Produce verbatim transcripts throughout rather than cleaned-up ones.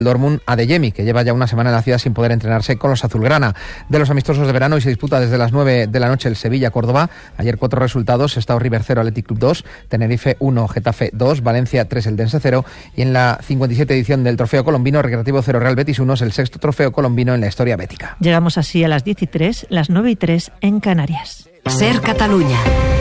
Dortmund Adeyemi, que lleva ya una semana en la ciudad sin poder entrenarse con los azulgrana. De los amistosos de verano, y se disputa desde las nueve de la noche el Sevilla-Córdoba. Ayer cuatro resultados: Sestao River cero, Athletic Club dos, Tenerife uno, Getafe dos, Valencia tres, Eldense cero. Y en la cincuenta y siete edición del Trofeo Colombino, Recreativo cero, Real Betis uno, es el sexto trofeo colombino en la historia bética. Llegamos así a las diez y tres, las nueve y tres en Canarias. Ser Catalunya.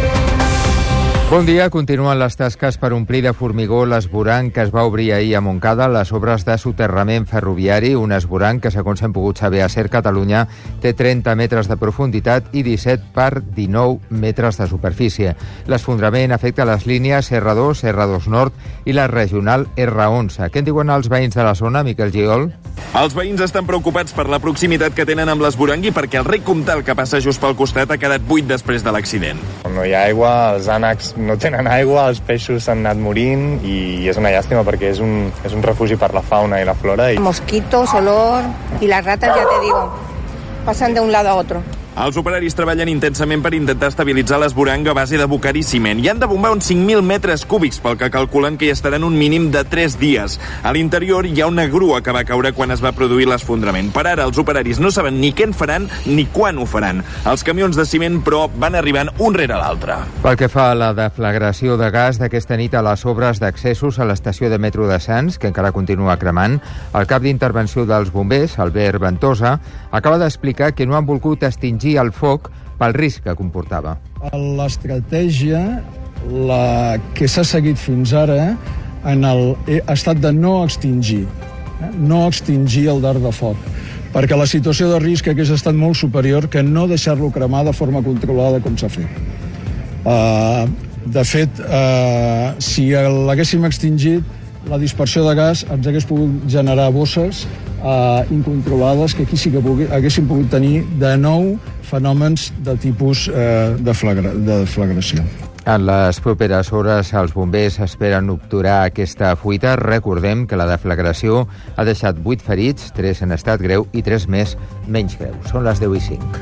Bon dia. Continuen les tasques per omplir de formigó l'esvoranc que es va obrir ahir a Montcada, les obres de soterrament ferroviari, un esvoranc que, segons hem pogut saber a Ser Catalunya, té trenta metres de profunditat i disset per dinou metres de superfície. L'esfondrament afecta les línies erre dos, erre dos Nord i la regional erre onze. Què en diuen els veïns de la zona, Miquel Giol? Els veïns estan preocupats per la proximitat que tenen amb l'esvoranc i perquè el rec Comtal, que passa just pel costat, ha quedat buit després de l'accident. No hi ha aigua, els ànecs no tenen aigua, els peixos s'han anat morint i és una llàstima perquè és un, és un refugi per la fauna i la flora. Mosquitos, olor y las ratas, ya te digo, pasan de un lado a otro. Els operaris treballen intensament per intentar estabilitzar l'esvoranc a base de bocar i ciment i han de bombar uns cinc mil metres cúbics, pel que calculen que hi estaran un mínim de tres dies. A l'interior hi ha una grua que va caure quan es va produir l'esfondrament. Per ara, els operaris no saben ni què en faran ni quan ho faran. Els camions de ciment, però, van arribant un rere l'altre. Pel que fa a la deflagració de gas d'aquesta nit a les obres d'accessos a l'estació de metro de Sants, que encara continua cremant, el cap d'intervenció dels bombers, Albert Ventosa, acaba d'explicar que no han volgut extingir el foc pel risc que comportava. L'estratègia, la que s'ha seguit fins ara, en el, ha estat de no extingir, eh? no extingir el dard de foc, perquè la situació de risc hagués estat molt superior que no deixar-lo cremar de forma controlada com s'ha fet. Uh, de fet, uh, si l'haguéssim extingit, la dispersió de gas ens hagués pogut generar bosses uh, incontrolades que aquí sí que pugui, haguéssim pogut tenir de nou fenòmens de tipus uh, de, flagra, de flagració. En les properes hores els bombers esperen obturar aquesta fuita. Recordem que la deflagració ha deixat vuit ferits, tres en estat greu i tres més menys greus. Són les deu i cinc.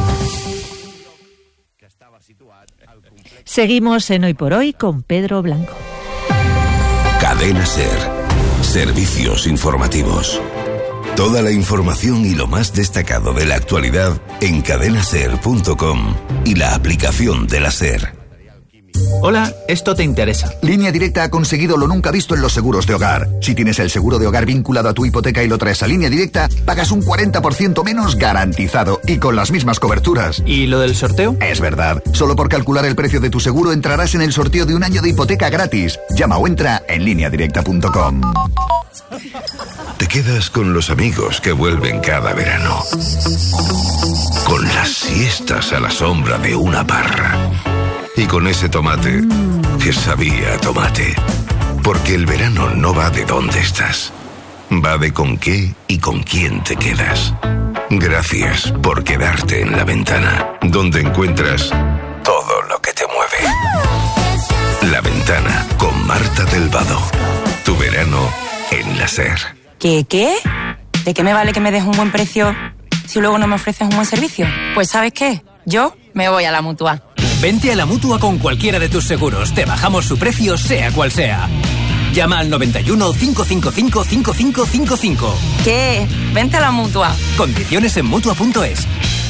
Seguimos en Hoy por Hoy con Pedro Blanco. Cadena Ser. Servicios informativos. Toda la información y lo más destacado de la actualidad en cadena ser punto com y la aplicación de la Ser. Hola, esto te interesa. Línea Directa ha conseguido lo nunca visto en los seguros de hogar. Si tienes el seguro de hogar vinculado a tu hipoteca y lo traes a Línea Directa, pagas un cuarenta por ciento menos garantizado y con las mismas coberturas. ¿Y lo del sorteo? Es verdad. Solo por calcular el precio de tu seguro entrarás en el sorteo de un año de hipoteca gratis. Llama o entra en línea directa punto com. Te quedas con los amigos que vuelven cada verano. Con las siestas a la sombra de una parra. Y con ese tomate que sabía a tomate. Porque el verano no va de dónde estás. Va de con qué y con quién te quedas. Gracias por quedarte en La Ventana, donde encuentras todo lo que te mueve. La Ventana, con Marta del Vado. Tu verano en la Ser. ¿Qué, qué? ¿De qué me vale que me des un buen precio si luego no me ofreces un buen servicio? Pues ¿sabes qué? Yo me voy a la Mutua. Vente a la Mutua con cualquiera de tus seguros. Te bajamos su precio, sea cual sea. Llama al noventa y uno, cinco cinco cinco, cinco cinco cinco cinco. ¿Qué? Vente a la Mutua. Condiciones en Mutua punto es.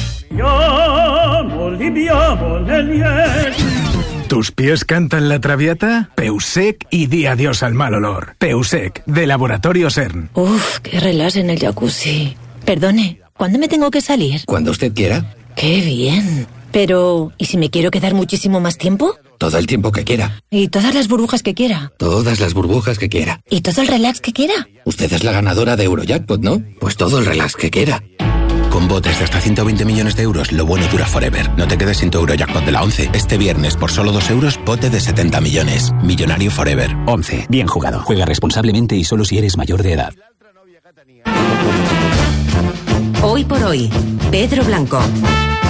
¿Tus pies cantan la traviata? Peusec y di adiós al mal olor. Peusec, de Laboratorio CERN. Uf, qué relax en el jacuzzi. Perdone, ¿cuándo me tengo que salir? Cuando usted quiera. ¡Qué bien! Pero, ¿y si me quiero quedar muchísimo más tiempo? Todo el tiempo que quiera. ¿Y todas las burbujas que quiera? Todas las burbujas que quiera. ¿Y todo el relax que quiera? Usted es la ganadora de Eurojackpot, ¿no? Pues todo el relax que quiera. Con botes de hasta ciento veinte millones de euros, lo bueno dura forever. No te quedes sin tu Eurojackpot de la once. Este viernes, por solo dos euros, bote de setenta millones. Millonario forever. once. Bien jugado. Juega responsablemente y solo si eres mayor de edad. Hoy por Hoy, Pedro Blanco.